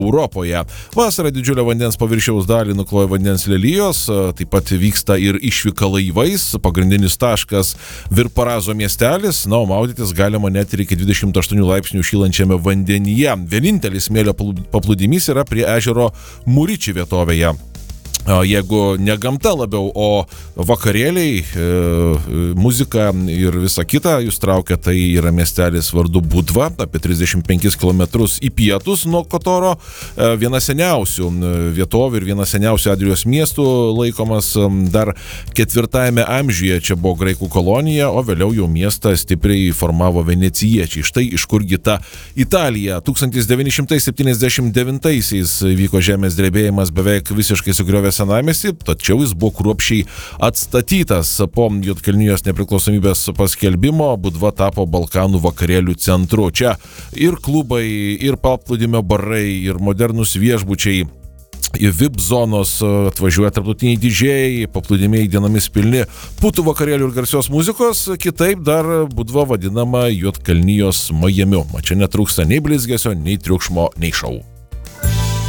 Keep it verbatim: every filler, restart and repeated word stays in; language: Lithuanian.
Europoje. Vasarą didžiulio vandens paviršiaus dalį nukloja vandens lelijos, taip pat vyksta ir išvyka laivais, pagrindinis taškas Virparazo miestelis, na, o maudytis galima net ir iki dvidešimt aštuonių laipsnių šylančiame vandenyje. Vienintelis smėlio paplūdimys yra prie ežero Muriči vietovėje. Jeigu ne gamta labiau, o vakarėliai, e, muzika ir visa kita jūs traukia, tai yra miestelis vardu Budva, apie trisdešimt penkis kilometrus į pietus nuo Kotoro, e, viena seniausių vietovių ir viena seniausių Adrijos miestų, laikomas dar ketvirtajame amžiuje. Čia buvo graikų kolonija, o vėliau jau miestą stipriai formavo venecijiečiai. Štai iš kurgi ta Italija. tūkstantis devyni šimtai septyniasdešimt devintaisiais vyko žemės drebėjimas, beveik visiškai sugriovė senamiestį, tačiau jis buvo kruopščiai atstatytas. Po Juodkalnijos nepriklausomybės paskelbimo Budva tapo Balkanų vakarėlių centru. Čia ir klubai, ir paplūdimio barai, ir modernus viešbučiai. Į V I P zonos atvažiuoja tarptautiniai didžėjai, paplūdimiai dienomis pilni putų vakarėlių ir garsios muzikos, kitaip dar Budva vadinama Juodkalnijos Majamiu. Čia netrūksta nei blizgesio, nei triukšmo, nei šou.